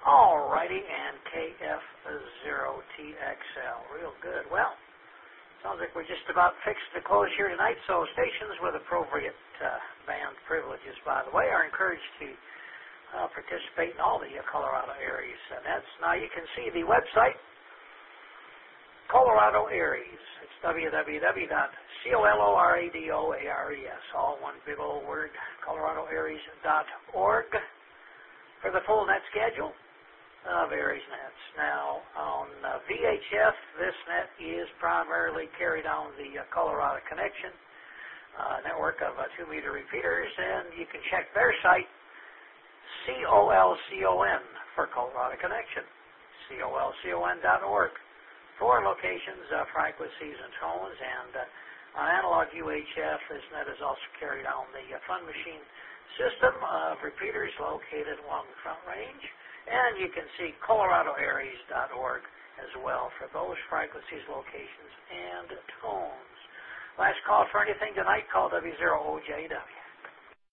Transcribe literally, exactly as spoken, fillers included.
Alrighty, and K F zero T X L. Real good. Well, sounds like we're just about fixed to close here tonight, so stations with appropriate uh, band privileges, by the way, are encouraged to uh, participate in all the uh, Colorado Aries uh, nets. Now, you can see the website, Colorado Aries. It's w w w dot coloradoaries, all one big old word, colorado aries dot org, for the full net schedule of Aries nets. Now, on uh, V H F, this net is primarily carried on the uh, Colorado Connection uh, network of uh, two-meter repeaters, and you can check their site, C O L C O N, for Colorado Connection, C O L C O N dot org, for locations, uh, frequencies, and tones. And uh, on analog U H F, this net is also carried on the uh, Fun Machine system of repeaters located along the Front Range. And you can see colorado aries dot org as well for those frequencies, locations, and tones. Last call for anything tonight, call W zero O J W.